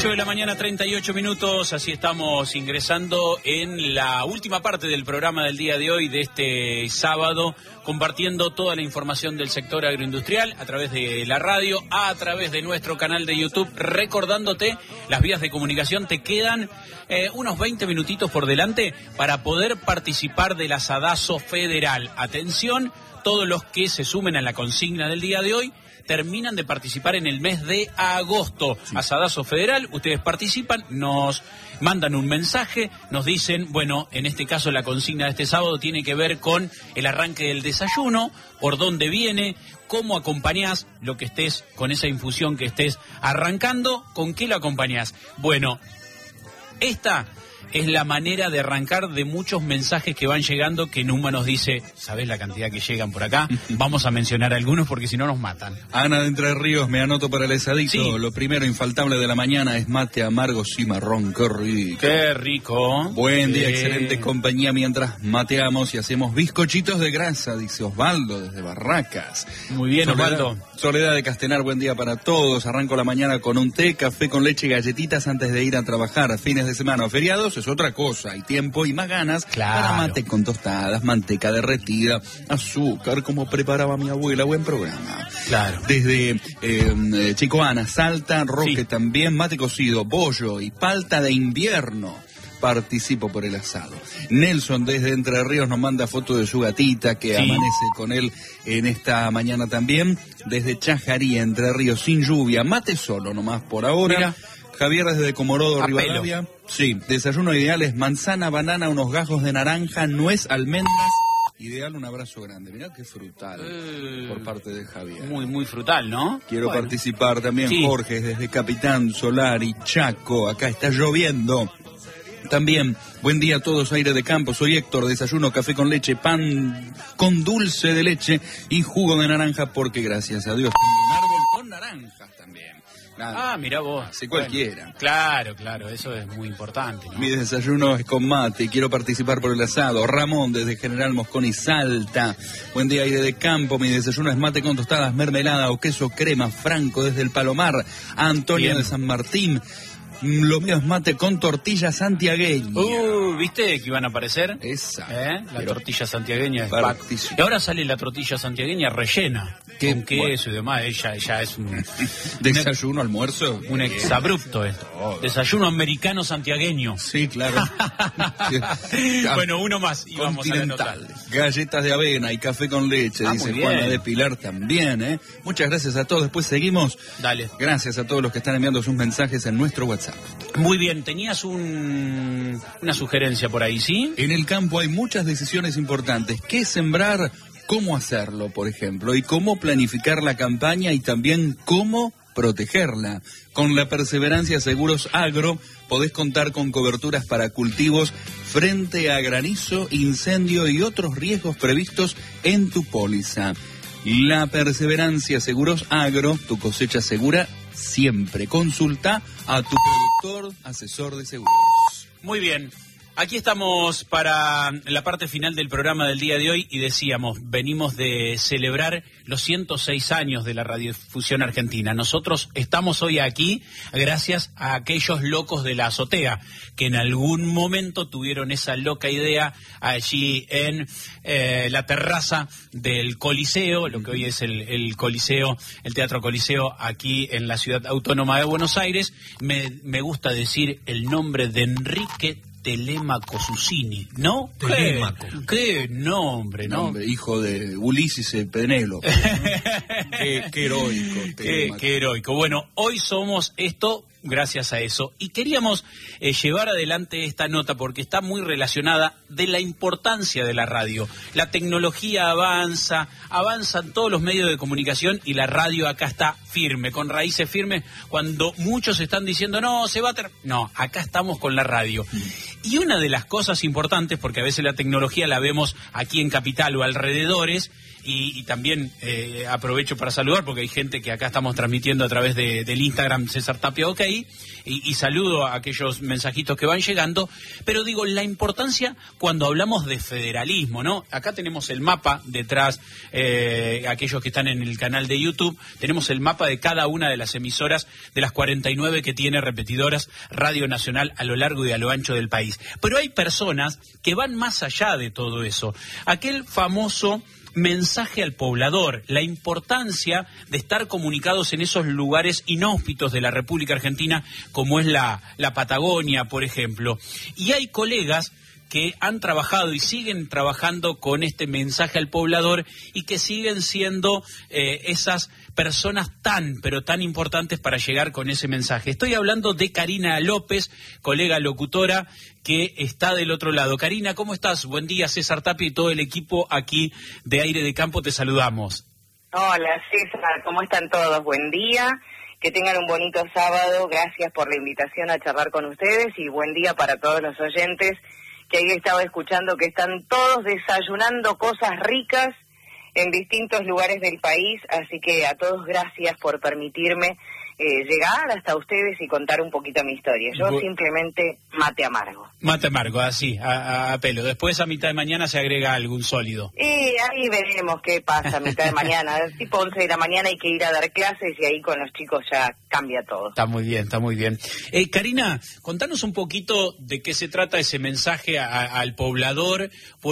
8 de la mañana, 38 minutos, así estamos ingresando en la última parte del programa del día de hoy, de este sábado, compartiendo toda la información del sector agroindustrial a través de la radio, a través de nuestro canal de YouTube, recordándote las vías de comunicación. Te quedan unos 20 minutitos por delante para poder participar del asadazo federal. Atención, todos los que se sumen a la consigna del día de hoy terminan de participar en el mes de agosto. Sí. Asadazo federal, ustedes participan, nos mandan un mensaje, nos dicen, bueno, en este caso la consigna de este sábado tiene que ver con el arranque del desayuno, por dónde viene, cómo acompañás lo que estés, con esa infusión que estés arrancando, con qué lo acompañás. Bueno, esta es la manera de arrancar de muchos mensajes que van llegando, que Numa nos dice, ¿sabés la cantidad que llegan por acá? Vamos a mencionar algunos porque si no nos matan. Ana de Entre Ríos, me anoto para el asadito. Sí. Lo primero infaltable de la mañana es mate amargo cimarrón, qué rico. Qué rico. Buen día, excelente compañía mientras mateamos y hacemos bizcochitos de grasa, dice Osvaldo desde Barracas. Muy bien, Osvaldo. Soledad de Castelar, buen día para todos. Arranco la mañana con un té, café con leche y galletitas antes de ir a trabajar. Fines de semana o feriados es otra cosa, hay tiempo y más ganas para mate con tostadas, manteca derretida, azúcar, como preparaba mi abuela. Buen programa. Claro. Desde Chicoana, Salta, Roque sí. También, mate cocido, bollo y palta de invierno. Participo por el asado. Nelson desde Entre Ríos nos manda foto de su gatita que sí. Amanece con él en esta mañana también. Desde Chajarí, Entre Ríos, sin lluvia, mate solo nomás por ahora. Mira. Javier desde Comorodo, Rivadavia. Sí, desayuno ideal es manzana, banana, unos gajos de naranja, nuez, almendras. Ideal, un abrazo grande. Mirá qué frutal por parte de Javier. Muy, muy frutal, ¿no? Quiero participar también, sí. Jorge desde Capitán, Solari, Chaco. Acá está lloviendo. También, buen día a todos, aire de campo, soy Héctor, desayuno, café con leche, pan con dulce de leche y jugo de naranja, porque gracias a Dios tengo un árbol con naranjas también. Nada. Ah, mirá vos. Así cualquiera. Bueno, claro, eso es muy importante, ¿no? Mi desayuno es con mate, quiero participar por el asado. Ramón desde General Mosconi, Salta. Buen día, aire de campo, mi desayuno es mate con tostadas, mermelada o queso crema. Franco desde el Palomar. Antonio Bien. De San Martín. Lo mío es mate con tortilla santiagueña. ¿Viste que iban a aparecer? Exacto. La tortilla santiagueña es y ahora sale la tortilla santiagueña rellena. Con queso y demás. Ella es un... ¿Desayuno, almuerzo? Un exabrupto esto. Desayuno americano santiagueño. Sí, claro. Bueno, uno más y vamos a anotar. Galletas de avena y café con leche, dice Juana de Pilar también, Muchas gracias a todos. Después seguimos. Dale. Gracias a todos los que están enviando sus mensajes en nuestro WhatsApp. Muy bien, tenías una sugerencia por ahí, ¿sí? En el campo hay muchas decisiones importantes. ¿Qué sembrar? ¿Cómo hacerlo, por ejemplo? Y cómo planificar la campaña y también cómo protegerla. Con la Perseverancia Seguros Agro podés contar con coberturas para cultivos frente a granizo, incendio y otros riesgos previstos en tu póliza. La Perseverancia Seguros Agro, tu cosecha segura siempre. Consulta a tu productor, asesor de seguros. Muy bien. Aquí estamos para la parte final del programa del día de hoy y decíamos, venimos de celebrar los 106 años de la radiodifusión argentina. Nosotros estamos hoy aquí gracias a aquellos locos de la azotea que en algún momento tuvieron esa loca idea allí en la terraza del Coliseo, lo que hoy es el Coliseo, el Teatro Coliseo aquí en la Ciudad Autónoma de Buenos Aires. Me gusta decir el nombre de Enrique Telemaco Susini, ¿no? Telemaco. ¿Qué nombre, no? Nombre, hijo de Ulises Penélope. Qué heroico. Qué heroico. Bueno, hoy somos esto gracias a eso. Y queríamos llevar adelante esta nota porque está muy relacionada de la importancia de la radio. La tecnología avanzan todos los medios de comunicación y la radio acá está firme, con raíces firmes, cuando muchos están diciendo, no, se va a... No, acá estamos con la radio. Y una de las cosas importantes, porque a veces la tecnología la vemos aquí en Capital o alrededores, y también aprovecho para saludar, porque hay gente que acá estamos transmitiendo a través del Instagram César Tapia OK, y saludo a aquellos mensajitos que van llegando, pero digo, la importancia cuando hablamos de federalismo, ¿no? Acá tenemos el mapa detrás, aquellos que están en el canal de YouTube, tenemos el mapa de cada una de las emisoras, de las 49 que tiene repetidoras Radio Nacional a lo largo y a lo ancho del país. Pero hay personas que van más allá de todo eso. Aquel famoso mensaje al poblador, la importancia de estar comunicados en esos lugares inhóspitos de la República Argentina, como es la Patagonia, por ejemplo. Y hay colegas que han trabajado y siguen trabajando con este mensaje al poblador y que siguen siendo esas personas pero tan importantes para llegar con ese mensaje. Estoy hablando de Karina López, colega locutora, que está del otro lado. Karina, ¿cómo estás? Buen día, César Tapia y todo el equipo aquí de Aire de Campo, te saludamos. Hola, César, ¿cómo están todos? Buen día, que tengan un bonito sábado, gracias por la invitación a charlar con ustedes y buen día para todos los oyentes que ahí estaba escuchando que están todos desayunando cosas ricas en distintos lugares del país, así que a todos gracias por permitirme llegar hasta ustedes y contar un poquito mi historia. Yo simplemente mate amargo. Mate amargo, así, a pelo. Después a mitad de mañana se agrega algún sólido. Y ahí veremos qué pasa a mitad de mañana. Tipo 11 de la mañana hay que ir a dar clases y ahí con los chicos ya cambia todo. Está muy bien, está muy bien. Karina, contanos un poquito de qué se trata ese mensaje al poblador,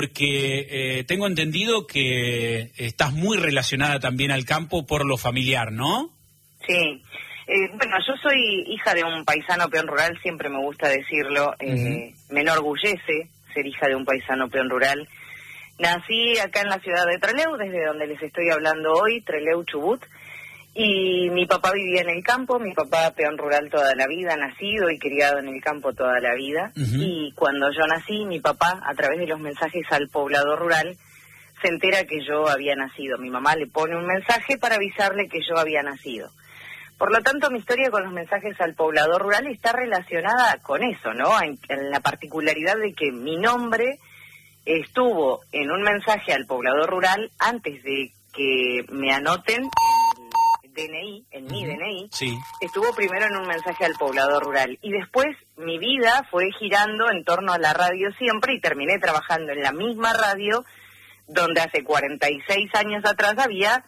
porque tengo entendido que estás muy relacionada también al campo por lo familiar, ¿no? Sí. Bueno, yo soy hija de un paisano peón rural, siempre me gusta decirlo, me enorgullece ser hija de un paisano peón rural. Nací acá en la ciudad de Trelew, desde donde les estoy hablando hoy, Trelew, Chubut, y mi papá vivía en el campo, mi papá peón rural toda la vida, nacido y criado en el campo toda la vida, y cuando yo nací, mi papá, a través de los mensajes al poblador rural, se entera que yo había nacido. Mi mamá le pone un mensaje para avisarle que yo había nacido. Por lo tanto, mi historia con los mensajes al poblador rural está relacionada con eso, ¿no? En la particularidad de que mi nombre estuvo en un mensaje al poblador rural antes de que me anoten en el DNI, en mi DNI. Sí. Estuvo primero en un mensaje al poblador rural. Y después mi vida fue girando en torno a la radio siempre y terminé trabajando en la misma radio donde hace 46 años atrás había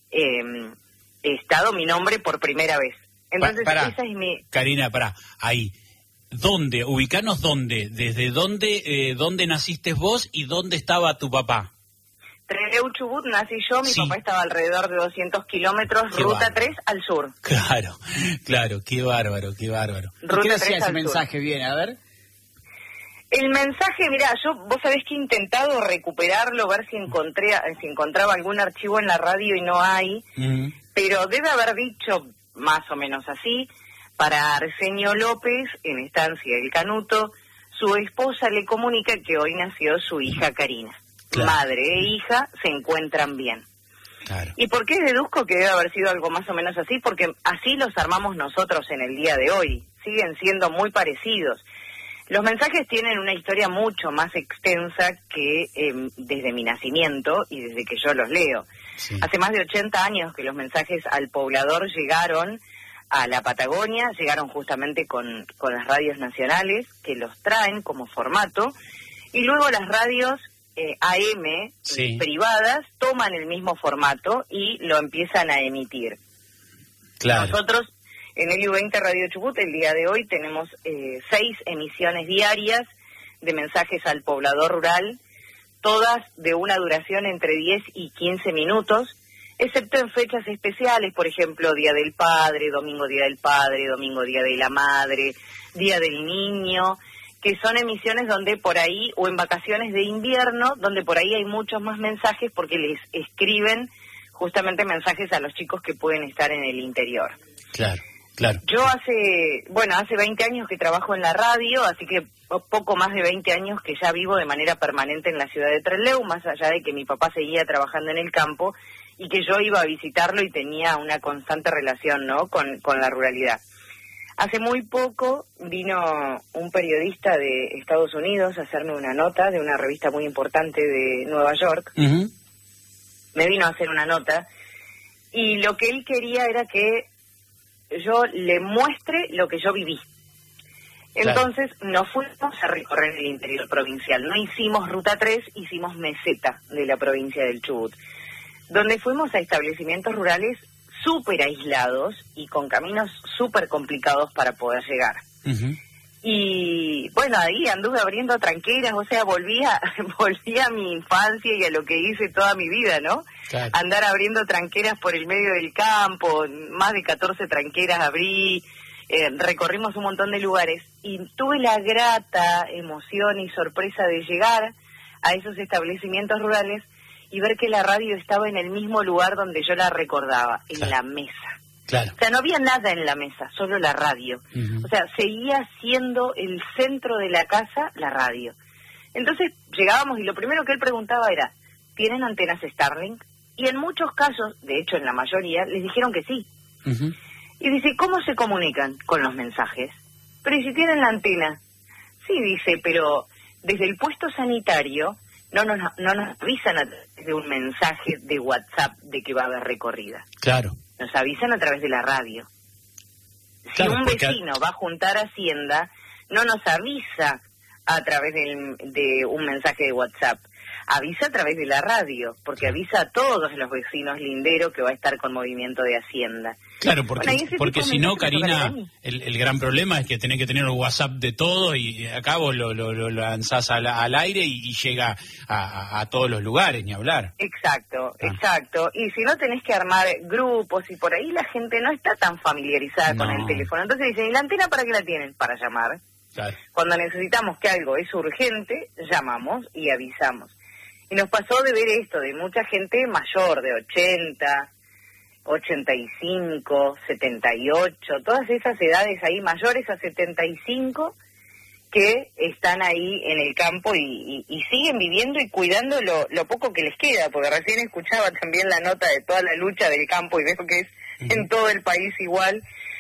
estado mi nombre por primera vez. Entonces, esa es mi... Karina, ahí. ¿Dónde? Ubicanos dónde. ¿Desde dónde naciste vos y dónde estaba tu papá? Trelew, Chubut, nací yo, mi papá estaba alrededor de 200 kilómetros, ruta 3 al sur. Claro, qué bárbaro. Ruta ¿Qué decía ese sur. mensaje? Bien, a ver. El mensaje, mirá, vos sabés que he intentado recuperarlo, ver si encontraba algún archivo en la radio y no hay, pero debe haber dicho más o menos así: para Arsenio López, en estancia del Canuto, su esposa le comunica que hoy nació su hija Karina. Claro. Madre e hija se encuentran bien. Claro. ¿Y por qué deduzco que debe haber sido algo más o menos así? Porque así los armamos nosotros en el día de hoy, siguen siendo muy parecidos. Los mensajes tienen una historia mucho más extensa que desde mi nacimiento y desde que yo los leo. Sí. Hace más de 80 años que los mensajes al poblador llegaron a la Patagonia, llegaron justamente con las radios nacionales que los traen como formato, y luego las radios AM privadas toman el mismo formato y lo empiezan a emitir. Claro. Nosotros en el U20 Radio Chubut, el día de hoy, tenemos 6 emisiones diarias de mensajes al poblador rural, todas de una duración entre 10 y 15 minutos, excepto en fechas especiales, por ejemplo, Día del Padre, Domingo Día del Padre, Domingo Día de la Madre, Día del Niño, que son emisiones donde por ahí, o en vacaciones de invierno, donde por ahí hay muchos más mensajes porque les escriben justamente mensajes a los chicos que pueden estar en el interior. Claro. Yo hace 20 años que trabajo en la radio, así que poco más de 20 años que ya vivo de manera permanente en la ciudad de Trelew, más allá de que mi papá seguía trabajando en el campo y que yo iba a visitarlo y tenía una constante relación, ¿no?, con la ruralidad. Hace muy poco vino un periodista de Estados Unidos a hacerme una nota de una revista muy importante de Nueva York. Uh-huh. Me vino a hacer una nota y lo que él quería era que yo le muestre lo que yo viví. Entonces nos fuimos a recorrer el interior provincial. No hicimos Ruta 3, hicimos meseta de la provincia del Chubut, donde fuimos a establecimientos rurales súper aislados y con caminos súper complicados para poder llegar. Uh-huh. Y bueno, ahí anduve abriendo tranqueras, o sea, volví a mi infancia y a lo que hice toda mi vida, ¿no? Claro. Andar abriendo tranqueras por el medio del campo, más de 14 tranqueras abrí, recorrimos un montón de lugares y tuve la grata emoción y sorpresa de llegar a esos establecimientos rurales y ver que la radio estaba en el mismo lugar donde yo la recordaba, en Claro. la mesa. Claro. O sea, no había nada en la mesa, solo la radio. Uh-huh. O sea, seguía siendo el centro de la casa la radio. Entonces llegábamos y lo primero que él preguntaba era, ¿tienen antenas Starlink? Y en muchos casos, de hecho en la mayoría, les dijeron que sí. Uh-huh. Y dice, ¿cómo se comunican con los mensajes? Pero ¿y si tienen la antena? Sí, dice, pero desde el puesto sanitario no nos avisan a través de un mensaje de WhatsApp de que va a haber recorrida. Claro. Nos avisan a través de la radio. Si Claro, un porque vecino va a juntar Hacienda, no nos avisa a través de un mensaje de WhatsApp. Avisa a través de la radio, porque avisa a todos los vecinos linderos que va a estar con movimiento de Hacienda. Claro, porque, Bueno, porque si no, Karina, mí. el gran problema es que tenés que tener el WhatsApp de todo y acá vos lo lanzás al aire y llega a todos los lugares, ni hablar. Exacto, exacto. Y si no tenés que armar grupos y por ahí la gente no está tan familiarizada con el teléfono. Entonces dicen, ¿y la antena para qué la tienen? Para llamar. Claro. Cuando necesitamos que algo es urgente, llamamos y avisamos. Y nos pasó de ver esto, de mucha gente mayor, de 80, 85, 78, todas esas edades ahí mayores a 75 que están ahí en el campo y siguen viviendo y cuidando lo poco que les queda, porque recién escuchaba también la nota de toda la lucha del campo y veo que es en todo el país igual,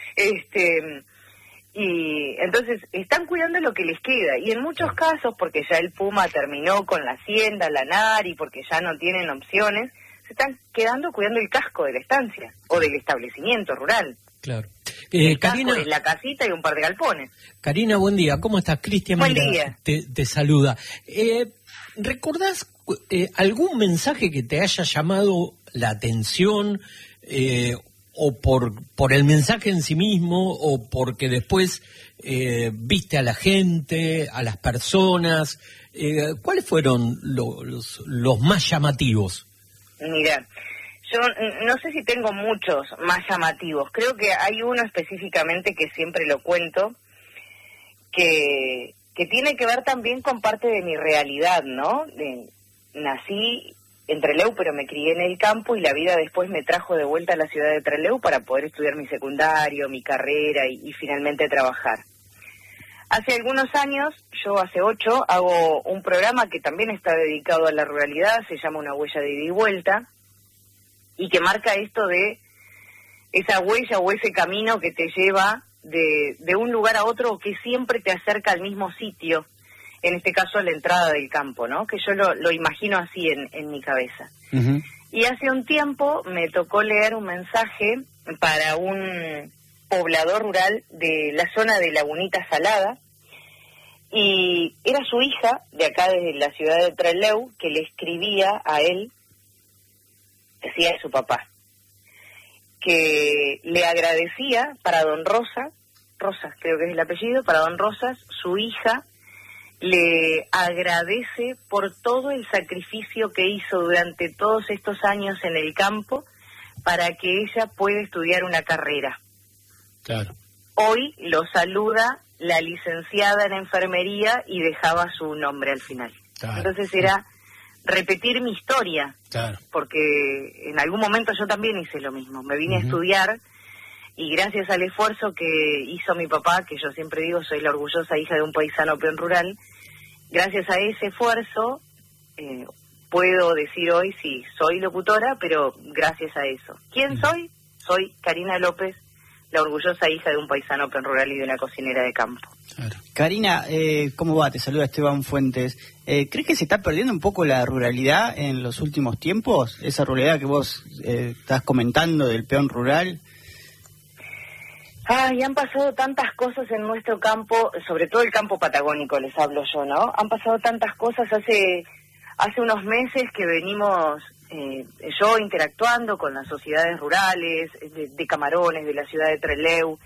y entonces están cuidando lo que les queda, y en muchos casos, porque ya el Puma terminó con la hacienda, la NARI, porque ya no tienen opciones, se están quedando cuidando el casco de la estancia o del establecimiento rural. Claro. El Karina, casco es la casita y un par de galpones. Karina, buen día. ¿Cómo estás? Cristian Buen Mira día. te saluda. ¿Recordás algún mensaje que te haya llamado la atención o por el mensaje en sí mismo o porque después viste a la gente, a las personas? ¿Cuáles fueron los más llamativos? Mira, yo no sé si tengo muchos más llamativos. Creo que hay uno específicamente que siempre lo cuento, que tiene que ver también con parte de mi realidad, ¿no? Nací en Trelew, pero me crié en el campo y la vida después me trajo de vuelta a la ciudad de Trelew para poder estudiar mi secundario, mi carrera y finalmente trabajar. Hace algunos años, yo hace 8, hago un programa que también está dedicado a la ruralidad, se llama Una huella de ida y vuelta, y que marca esto de esa huella o ese camino que te lleva de un lugar a otro, que siempre te acerca al mismo sitio, en este caso a la entrada del campo, ¿no? Que yo lo imagino así en mi cabeza. Uh-huh. Y hace un tiempo me tocó leer un mensaje para un poblador rural de la zona de Lagunita Salada, y era su hija, de acá desde la ciudad de Trelew, que le escribía a él, decía de su papá, que le agradecía para don Rosas creo que es el apellido, para don Rosas, su hija, le agradece por todo el sacrificio que hizo durante todos estos años en el campo para que ella pueda estudiar una carrera. Claro. Hoy lo saluda la licenciada en enfermería y dejaba su nombre al final. Claro. Entonces era repetir mi historia, Claro. porque en algún momento yo también hice lo mismo. Me vine a estudiar y gracias al esfuerzo que hizo mi papá, que yo siempre digo soy la orgullosa hija de un paisano peón rural, gracias a ese esfuerzo puedo decir hoy sí, soy locutora, pero gracias a eso. ¿Quién soy? Soy Karina López, la orgullosa hija de un paisano peón rural y de una cocinera de campo. Claro. Karina, ¿cómo va? Te saluda Esteban Fuentes. ¿Crees que se está perdiendo un poco la ruralidad en los últimos tiempos? Esa ruralidad que vos estás comentando del peón rural. Ay, han pasado tantas cosas en nuestro campo, sobre todo el campo patagónico, les hablo yo, ¿no? Han pasado tantas cosas hace unos meses que venimos yo interactuando con las sociedades rurales, de Camarones, de la ciudad de Trelew,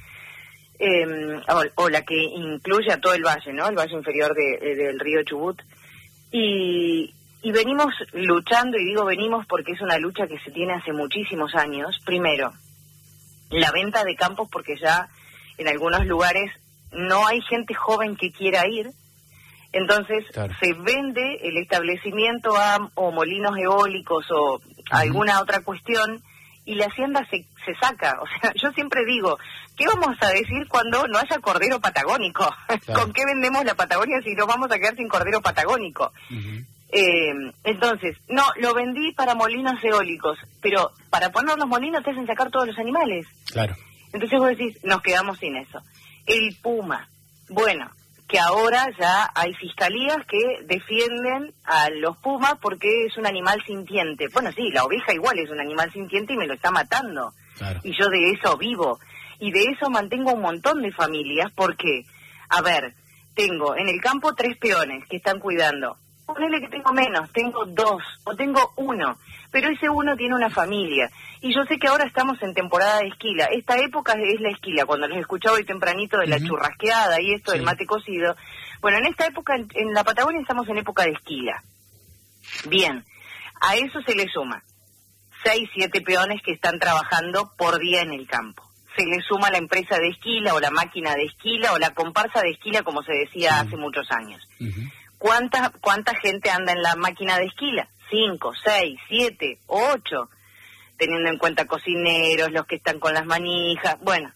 o la que incluye a todo el valle, ¿no? El valle inferior del río Chubut. Y venimos luchando, y digo venimos porque es una lucha que se tiene hace muchísimos años. Primero, la venta de campos, porque ya en algunos lugares no hay gente joven que quiera ir, entonces claro, se vende el establecimiento o molinos eólicos o alguna otra cuestión, y la hacienda se saca. O sea, yo siempre digo, ¿qué vamos a decir cuando no haya cordero patagónico? Claro. ¿Con qué vendemos la Patagonia si no vamos a quedar sin cordero patagónico? Entonces, no, lo vendí para molinos eólicos, pero para poner los molinos te hacen sacar todos los animales. Claro. Entonces vos decís, nos quedamos sin eso. El puma, bueno, que ahora ya hay fiscalías que defienden a los pumas porque es un animal sintiente. Bueno, sí, la oveja igual es un animal sintiente y me lo está matando. Claro. Y yo de eso vivo. Y de eso mantengo un montón de familias porque, a ver, tengo en el campo 3 peones que están cuidando. Ponele que tengo menos, tengo 2 o tengo 1, pero ese 1 tiene una familia. Y yo sé que ahora estamos en temporada de esquila. Esta época es la esquila, cuando les escuchaba hoy tempranito de la churrasqueada y esto, del mate cocido. Bueno, en esta época, en la Patagonia estamos en época de esquila. Bien, a eso se le suma 6, 7 peones que están trabajando por día en el campo. Se le suma la empresa de esquila o la máquina de esquila o la comparsa de esquila, como se decía hace muchos años. ¿Cuánta gente anda en la máquina de esquila? 5, 6, 7, 8, teniendo en cuenta cocineros, los que están con las manijas, bueno,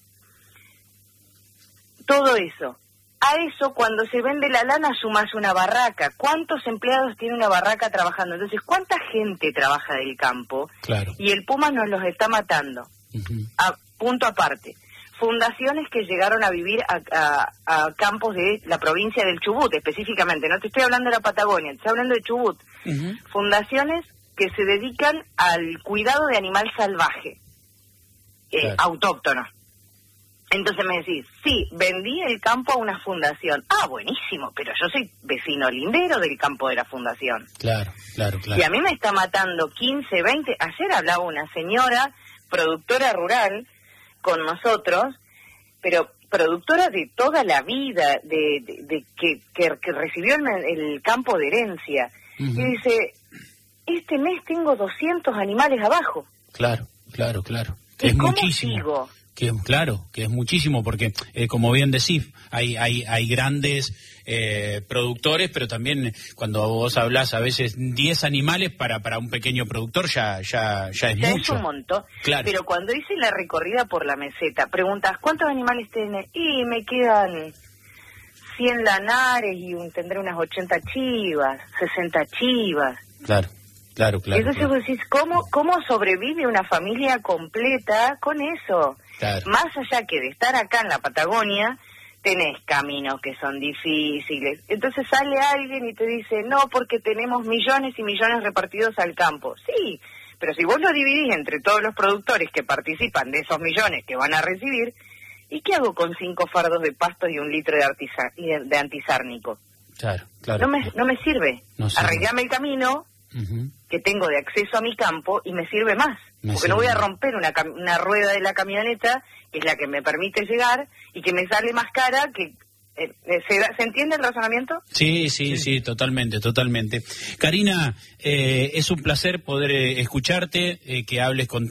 todo eso. A eso, cuando se vende la lana, sumas una barraca. ¿Cuántos empleados tiene una barraca trabajando? Entonces, ¿cuánta gente trabaja del campo? Claro. Y el puma nos los está matando. Punto aparte. Fundaciones que llegaron a vivir a campos de la provincia del Chubut, específicamente. No te estoy hablando de la Patagonia, te estoy hablando de Chubut. Fundaciones que se dedican al cuidado de animal salvaje, claro, autóctono. Entonces me decís, sí, vendí el campo a una fundación. Ah, buenísimo, pero yo soy vecino lindero del campo de la fundación. Claro, claro, claro. Y a mí me está matando 15, 20... Ayer hablaba una señora, productora rural, con nosotros, pero productora de toda la vida, que recibió el campo de herencia. Y dice, este mes tengo 200 animales abajo. Claro, claro, claro. Que es muchísimo. Sigo? Claro, que es muchísimo, porque como bien decís, hay grandes productores, pero también cuando vos hablás a veces 10 animales para un pequeño productor ya es mucho. Es un montón. Claro. Pero cuando hice la recorrida por la meseta, preguntas, ¿cuántos animales tenés? Y me quedan 100 lanares y tendré unas 80 chivas, 60 chivas. Claro. Claro, claro. Entonces vos decís, ¿cómo sobrevive una familia completa con eso? Claro. Más allá que de estar acá en la Patagonia, tenés caminos que son difíciles. Entonces sale alguien y te dice, no, porque tenemos millones y millones repartidos al campo. Sí, pero si vos lo dividís entre todos los productores que participan de esos millones que van a recibir, ¿y qué hago con 5 fardos de pasto y 1 litro de antisárnico? Claro, claro. No me sirve. No sirve. Arreglame el camino que tengo de acceso a mi campo y me sirve más, porque no voy a romper una rueda de la camioneta, que es la que me permite llegar y que me sale más cara que... ¿Se entiende el razonamiento? Sí, totalmente. Karina, es un placer poder escucharte, que hables con